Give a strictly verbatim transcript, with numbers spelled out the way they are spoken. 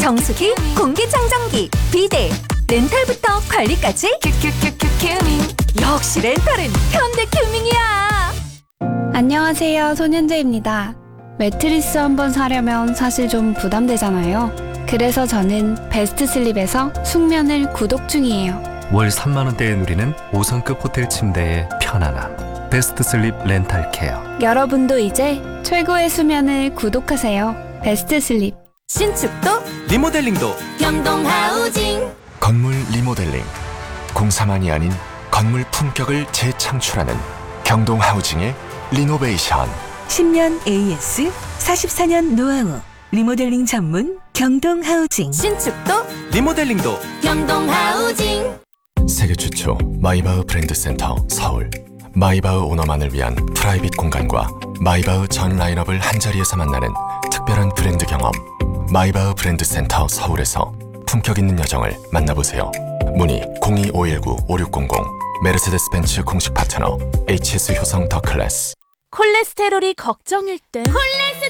정수기, 공기청정기, 비데, 렌탈부터 관리까지 큐큐큐큐 큐밍. 역시 렌탈은 현대 큐밍이야. 안녕하세요, 손현재입니다. 매트리스 한번 사려면 사실 좀 부담되잖아요. 그래서 저는 베스트 슬립에서 숙면을 구독 중이에요. 월 삼만 원대에 누리는 오 성급 호텔 침대의 편안함. 베스트 슬립 렌탈 케어. 여러분도 이제 최고의 수면을 구독하세요. 베스트 슬립. 신축도 리모델링도 경동하우징. 건물 리모델링, 공사만이 아닌 건물 품격을 재창출하는 경동하우징의 리노베이션. 십 년 에이에스, 사십사 년 노하우, 리모델링 전문 경동하우징. 신축도 리모델링도 경동하우징. 세계 최초 마이바흐 브랜드 센터 서울. 마이바흐 오너만을 위한 프라이빗 공간과 마이바흐 전 라인업을 한자리에서 만나는 특별한 브랜드 경험. 마이바흐 브랜드 센터 서울에서 품격 있는 여정을 만나보세요. 문의 공이 오일구 오육공공. 메르세데스 벤츠 공식 파트너 에이치에스 효성 더 클래스. 콜레스테롤이 걱정일 땐 콜레